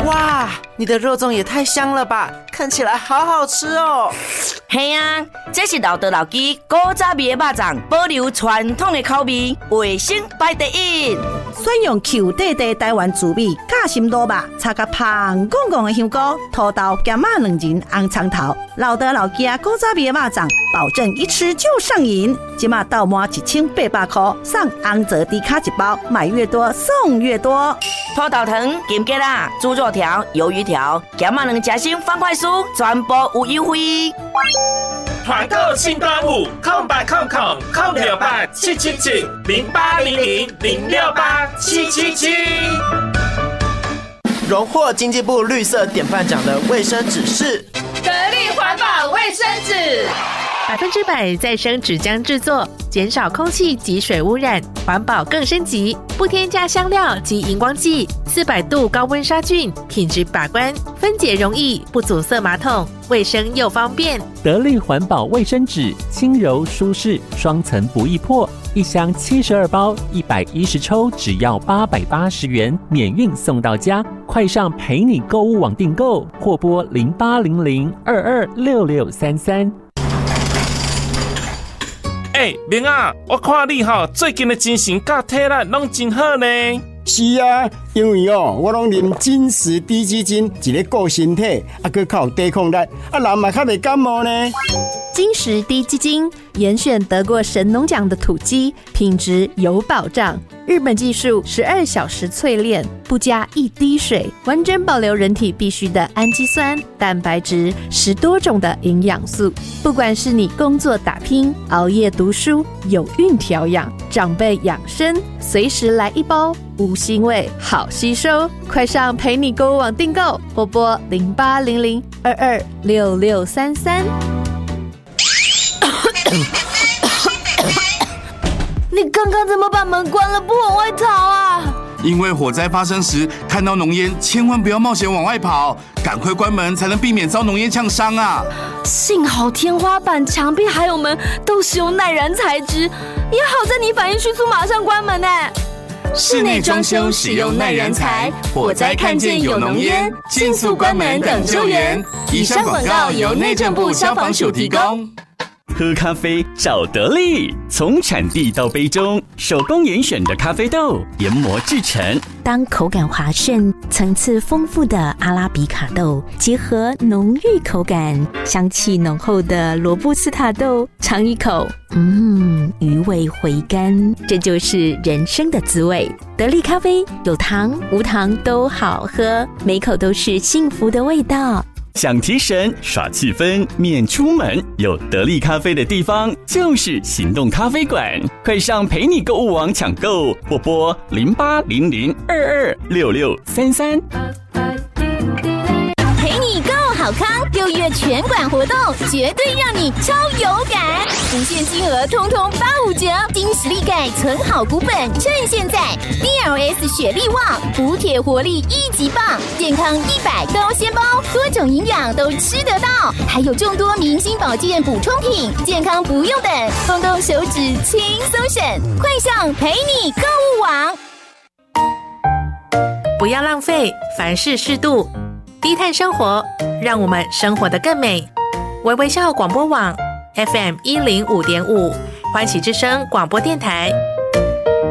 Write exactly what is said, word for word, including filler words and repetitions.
哇，你的肉粽也太香了吧，看起来好好吃哦。 嘿啊，这是老德老基古早味的肉粽，保留传统的口味，卫生排第一。 选用 Q 弟弟台湾滋味夹心卤肉，插甲香滚滚的香菇、土豆、咸马两仁、红葱头，老德老基古早味的肉粽，保证一吃就上瘾。今嘛到满一千八百块，送红泽低卡一包，买越多送越多。 土豆糖、金桔啦、猪肉条、鱿鱼条、咸马两夹心方块酥，全部有优惠。 团购新端午，空八空空空六八七七七零八零零零六八七七七。 荣获经济部绿色典范奖的卫生纸是得力环保卫生纸。 百分之百再生纸浆制作，减少空气及水污染，环保更升级。不添加香料及荧光剂，四百度高温杀菌，品质把关，分解容易，不阻塞马桶，卫生又方便。 得力环保卫生纸，轻柔舒适，双层不易破，一箱七十二包，一百一十抽，只要八百八十元，免运送到家。快上陪你购物网订购，或拨零八零零二二六六三三。 哎、欸，明啊，我看你吼最近的精神甲体力拢真好呢。 是啊，因为哦，我拢啉金石低基金，一个顾身体，啊，佮较有抵抗力，啊，人嘛较袂感冒呢。 金石低基金严选得过神农奖的土鸡，品质有保障。日本技术十二小时淬炼，不加一滴水，完整保留人体必需的氨基酸、蛋白质，十多种的营养素。不管是你工作打拼、熬夜读书、有孕调养、长辈养生，随时来一包，无腥味，好吸收。快上陪你购物网订购，或拨零八零零二二六六三三。 你刚刚怎么把门关了，不往外逃啊？ 因为火灾发生时看到浓烟，千万不要冒险往外跑，赶快关门才能避免遭浓烟呛伤啊！ 幸好天花板、墙壁还有门都使用耐燃材质，也好在你反应迅速，马上关门呢。 室内装修使用耐燃材，火灾看见有浓烟，迅速关门等救援。以上广告由内政部消防署提供。 喝咖啡找得力，从产地到杯中，手工严选的咖啡豆研磨制成。 当口感滑顺、层次丰富的阿拉比卡豆结合浓郁口感、香气浓厚的罗布斯塔豆，尝一口，嗯，余味回甘，这就是人生的滋味。得力咖啡有糖无糖都好喝，每口都是幸福的味道。 想提神耍气氛免出门，有得力咖啡的地方就是行动咖啡馆。快上陪你购物网抢购，或拨零八零零二二六六三三。 陪你购好康，六月全馆活动绝对让你超有感，无限金额通通八五折，金实力钙存好股本，趁现在 D L S 雪力旺补铁活力一级棒，健康一百高纤包，多种营养都吃得到，还有众多明星保健补充品，健康不用等，动动手指轻松省，快上陪你购物网。 不要浪费，凡事适度，低碳生活，让我们生活得更美。微微笑广播网 F M 一零五点五，欢喜之声广播电台。